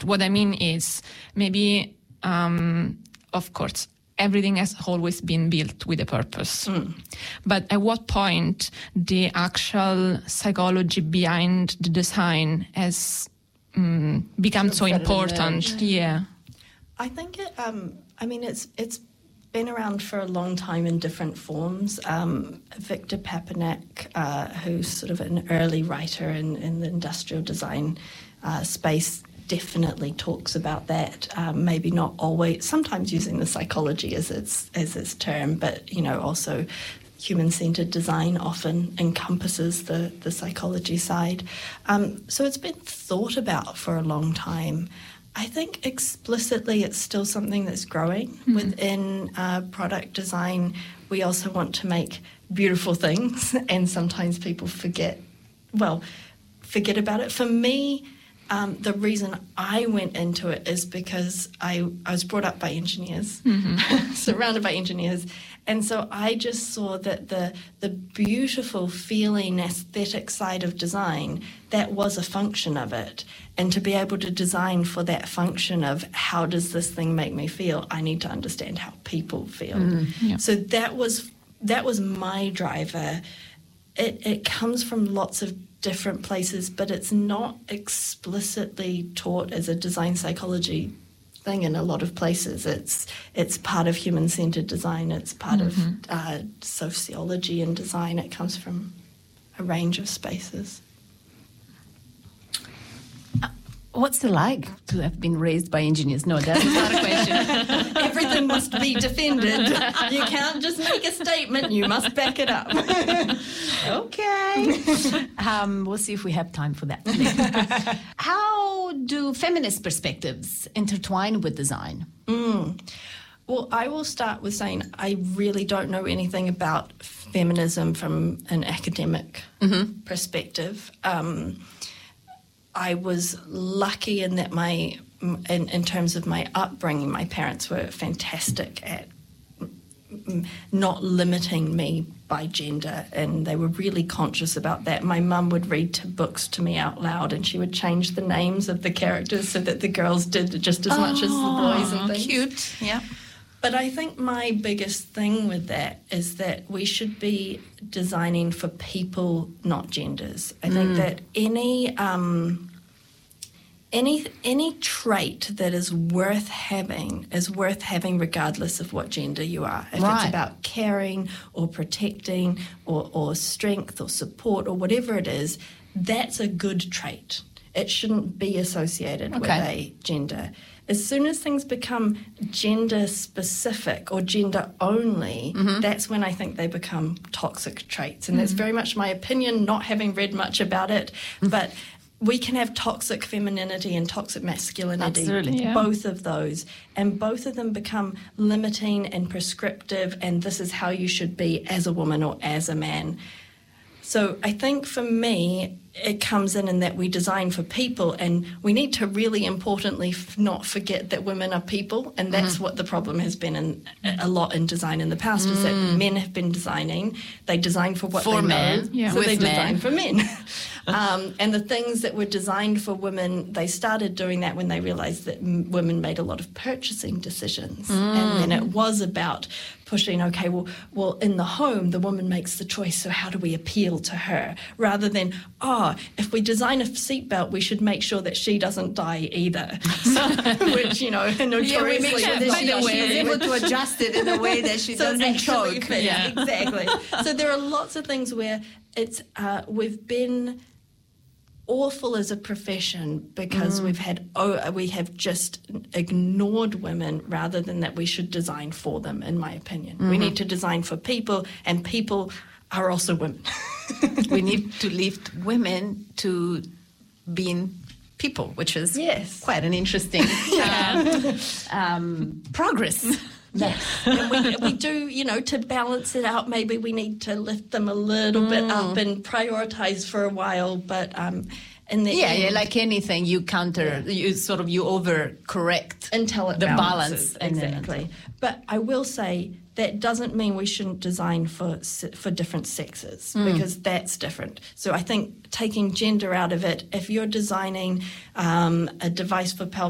what I mean is maybe, of course, everything has always been built with a purpose. But at what point the actual psychology behind the design has become so important? Yeah. I think it's been around for a long time in different forms. Victor Papanek, who's sort of an early writer in the industrial design space, definitely talks about that. Maybe not always, sometimes using the psychology as its term, but also human-centered design often encompasses the psychology side. So it's been thought about for a long time. I think explicitly it's still something that's growing within product design. We also want to make beautiful things, and sometimes people forget about it. For me, the reason I went into it is because I was brought up by engineers, surrounded by engineers, and so I just saw that the beautiful feeling, aesthetic side of design, that was a function of it. And to be able to design for that function of how does this thing make me feel, I need to understand how people feel. So that was my driver. It comes from lots of different places, but it's not explicitly taught as a design psychology thing in a lot of places. It's part of human-centered design. It's part of sociology and design. It comes from a range of spaces. What's it like to have been raised by engineers? No, that's not a question. Everything must be defended. You can't just make a statement. You must back it up. Okay. We'll see if we have time for that. How do feminist perspectives intertwine with design? Well, I will start with saying I really don't know anything about feminism from an academic perspective. I was lucky in that in terms of my upbringing, my parents were fantastic at not limiting me by gender, and they were really conscious about that. My mum would read books to me out loud, and she would change the names of the characters so that the girls did just as much as the boys and things. Cute, yeah. But I think my biggest thing with that is that we should be designing for people, not genders. I think that any trait that is worth having regardless of what gender you are. If it's about caring or protecting or strength or support or whatever it is, that's a good trait. It shouldn't be associated with a gender. As soon as things become gender specific or gender only, that's when I think they become toxic traits. And that's very much my opinion, not having read much about it. But we can have toxic femininity and toxic masculinity, both of those. And both of them become limiting and prescriptive, and this is how you should be as a woman or as a man. So I think for me, it comes in that we design for people, and we need to really importantly not forget that women are people, and that's what the problem has been a lot in design in the past, is that men have been designing. They design for what they know, so they design for men. And the things that were designed for women, they started doing that when they realized that women made a lot of purchasing decisions. And then it was about pushing, well, in the home, the woman makes the choice, so how do we appeal to her? Rather than, if we design a seatbelt, we should make sure that she doesn't die either. Which, notoriously... we make sure that she is able to adjust it in a way that she doesn't choke. Yeah, exactly. So there are lots of things where we've been awful as a profession because we have just ignored women rather than that we should design for them, in my opinion. We need to design for people, and people are also women. We need to lift women to being people, which is quite an interesting progress. Yes. And we do, to balance it out, maybe we need to lift them a little bit up and prioritize for a while, but in the end, like anything, you you overcorrect until it the balances. balance. Exactly. But I will say that doesn't mean we shouldn't design for different sexes, because that's different. So I think taking gender out of it, if you're designing a device for pelvic